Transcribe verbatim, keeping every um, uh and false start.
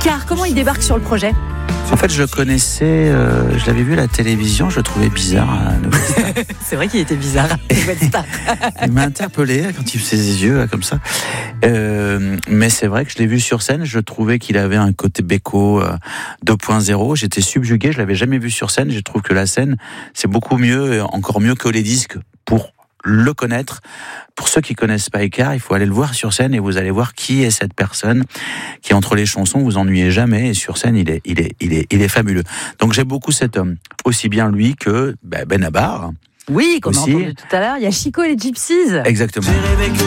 Icare, comment il débarque sur le projet ? En fait, je connaissais, euh, je l'avais vu à la télévision, je le trouvais bizarre. À Nouvelle Star. C'est vrai qu'il était bizarre. Star. Il m'a interpellé quand il faisait ses yeux là, comme ça. Euh, mais c'est vrai que je l'ai vu sur scène, je trouvais qu'il avait un côté Beko euh, deux point zéro. J'étais subjugué, je l'avais jamais vu sur scène. Je trouve que la scène, c'est beaucoup mieux, encore mieux que les disques pour le connaître. Pour ceux qui connaissent pas Icare, il faut aller le voir sur scène et vous allez voir qui est cette personne qui, entre les chansons, vous ennuyez jamais, et sur scène, il est, il est, il est, il est fabuleux. Donc j'ai beaucoup cet homme, aussi bien lui que ben Benabar. Oui, comme on a aussi. entendu tout à l'heure, il y a Chico et les Gypsies. Exactement.